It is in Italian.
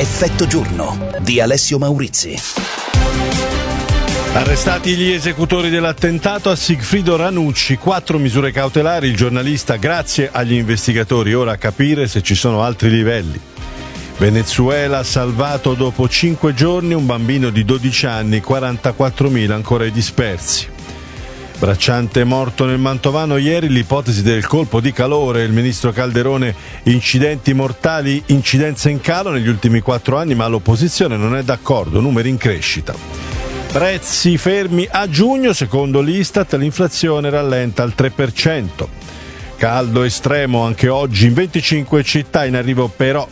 Effetto giorno di Alessio Maurizi. Arrestati gli esecutori dell'attentato a Sigfrido Ranucci, 4 misure cautelari, il giornalista grazie agli investigatori, ora a capire se ci sono altri livelli. Venezuela salvato dopo 5 giorni un bambino di 12 anni, 44.000 ancora i dispersi. Bracciante morto nel Mantovano ieri, l'ipotesi del colpo di calore, il ministro Calderone, incidenti mortali, incidenza in calo negli ultimi 4 anni, ma l'opposizione non è d'accordo, numeri in crescita. Prezzi fermi a giugno, secondo l'Istat l'inflazione rallenta al 3%. Caldo estremo anche oggi in 25 città, in arrivo però